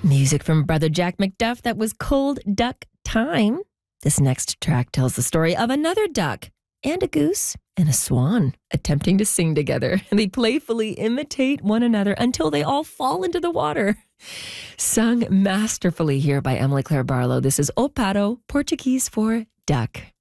Music from Brother Jack McDuff. That was Cold Duck Time. This next track tells the story of another duck and a goose and a swan attempting to sing together. They playfully imitate one another until they all fall into the water. Sung masterfully here by Emily Claire Barlow. This is O Pato, Portuguese for duck.